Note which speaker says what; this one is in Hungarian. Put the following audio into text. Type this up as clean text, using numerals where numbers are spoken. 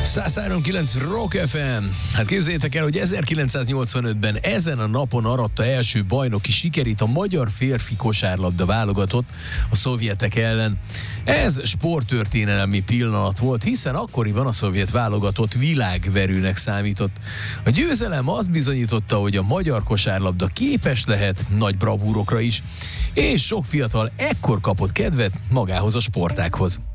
Speaker 1: 103.9 Rock FM. Hát képzeljétek el, hogy 1985-ben ezen a napon aratta első bajnoki sikerét a magyar férfi kosárlabda válogatott a szovjetek ellen. Ez sporttörténelmi pillanat volt, hiszen akkoriban a szovjet válogatott világverőnek számított. A győzelem azt bizonyította, hogy a magyar kosárlabda képes lehet nagy bravúrokra is, és sok fiatal ekkor kapott kedvet magához a sportághoz.